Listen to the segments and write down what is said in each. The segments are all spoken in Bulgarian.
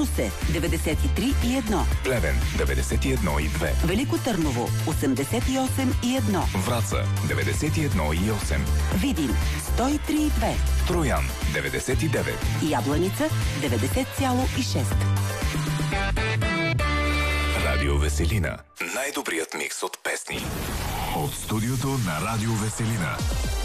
Русе 93,1. Плевен 91,2. Велико Търново 88,1. Враца 91,8. Видин 103,2. Троян 99. Ябланица 90,6. Радио Веселина. Най-добрият микс от песни. От студиото на Радио Веселина.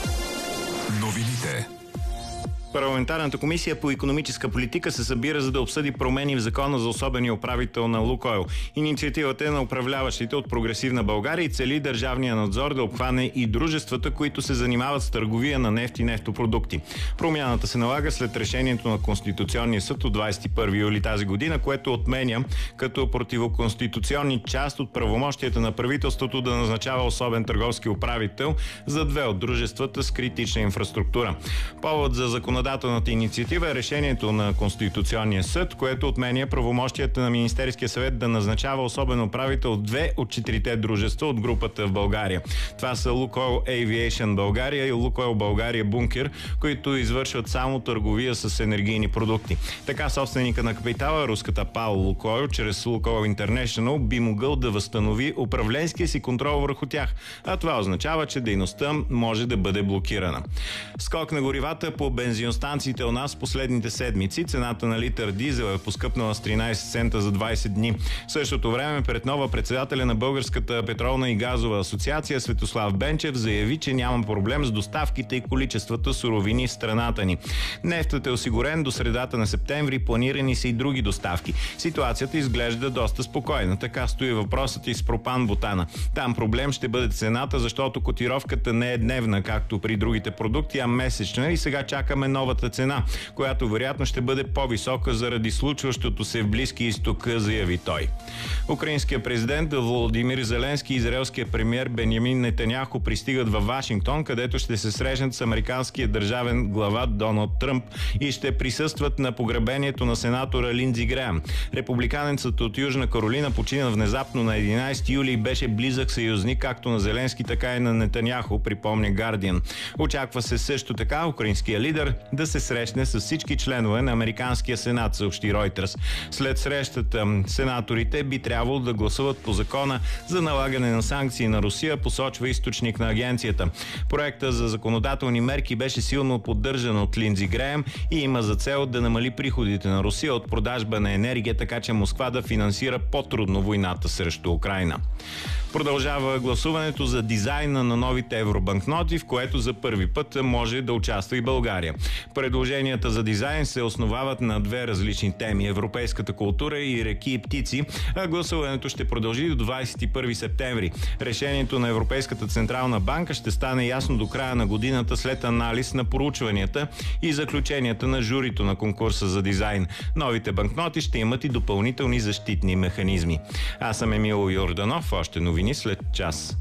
Новините. Парламентарната комисия по икономическа политика се събира, за да обсъди промени в закона за особения управител на Лукойл. Инициативата е на управляващите от Прогресивна България и цели държавния надзор да обхване и дружествата, които се занимават с търговия на нефт и нефтопродукти. Промяната се налага след решението на Конституционния съд от 21 юли тази година, което отменя като противоконституционни част от правомощията на правителството да назначава особен търговски управител за две от дружествата с критична инфраструктура. Повод за законодателната инициатива е решението на Конституционния съд, което отменя правомощията на Министерския съвет да назначава особен управител в две от четирите дружества от групата в България. Това са Лукойл Aviation България и Лукойл България Бункер, които извършват само търговия с енергийни продукти. Така собственика на капитала, руската ПАО Лукойл, чрез Лукойл International, би могъл да възстанови управленския си контрол върху тях, а това означава, че дейността може да бъде блокирана. Скок на горивата по бензиностанциите у нас последните седмици. Цената на литър дизел е поскъпнала с 13 цента за 20 дни. В същото време пред нова председателя на Българската петролна и газова асоциация Светослав Бенчев заяви, че няма проблем с доставките и количествата суровини в страната ни. Нефтът е осигурен до средата на септември, планирани са и други доставки. Ситуацията изглежда доста спокойна. Така стои въпросът и с пропан-бутана. Там проблем ще бъде цената, защото котировката не е дневна, както при другите продукти, а месечна, и сега чакаме новата цена, която вероятно ще бъде по-висока заради случващото се в Близкия изток, заяви той. Украинският президент Володимир Зеленски и израелският премиер Бенямин Нетаняху пристигат във Вашингтон, където ще се срещнат с американския държавен глава Доналд Тръмп и ще присъстват на погребението на сенатора Линдзи Греъм. Републиканецът от Южна Каролина почина внезапно на 11 юли и беше близък съюзник както на Зеленски, така и на Нетаняху, припомня Гардиан. Очаква се също така украинския лидер да се срещне с всички членове на Американския сенат, съобщи Reuters. След срещата сенаторите би трябвало да гласуват по закона за налагане на санкции на Русия, посочва източник на агенцията. Проекта за законодателни мерки беше силно поддържан от Линдзи Греъм и има за цел да намали приходите на Русия от продажба на енергия, така че Москва да финансира по-трудно войната срещу Украйна. Продължава гласуването за дизайна на новите евробанкноти, в което за първи път може да участва и България. Предложенията за дизайн се основават на две различни теми – европейската култура и реки и птици, а гласуването ще продължи до 21 септември. Решението на Европейската централна банка ще стане ясно до края на годината след анализ на проучванията и заключенията на журито на конкурса за дизайн. Новите банкноти ще имат и допълнителни защитни механизми. Аз съм Емил Йорданов, още новини след час.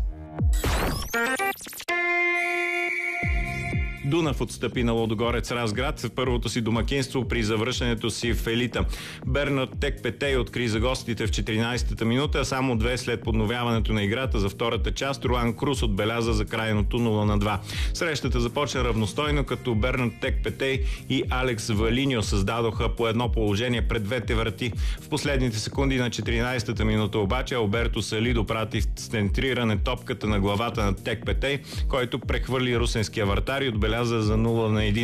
Дунав отстъпи на Лудогорец Разград в първото си домакинство при завръщането си в елита. Бернард Текпетей откри за гостите в 14-та минута, а само 2 след подновяването на играта за втората част Руан Крус отбеляза за крайното 0-2. Срещата започна равностойно, като Бернард Текпетей и Алекс Валиньо създадоха по едно положение пред двете врати. В последните секунди на 14-та минута обаче Алберто Салидо прати в центриране топката на главата на Текпетей, който прехвърли русенския вратар и отбеляза за 0-1.